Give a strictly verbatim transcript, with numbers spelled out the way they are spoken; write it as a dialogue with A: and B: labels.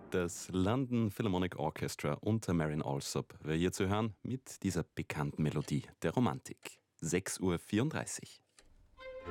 A: Das London Philharmonic Orchestra unter Marion Alsop war hier zu hören mit dieser bekannten Melodie der Romantik. sechs Uhr vierunddreißig.